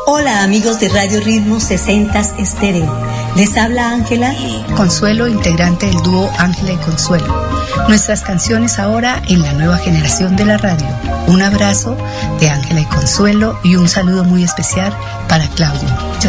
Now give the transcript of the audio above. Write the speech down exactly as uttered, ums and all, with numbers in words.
Hola amigos de Radio Ritmo sesenta Estéreo. Les habla Ángela Consuelo, integrante del dúo Ángela y Consuelo. Nuestras canciones ahora en la nueva generación de la radio. Un abrazo de Ángela y Consuelo y un saludo muy especial para Claudio.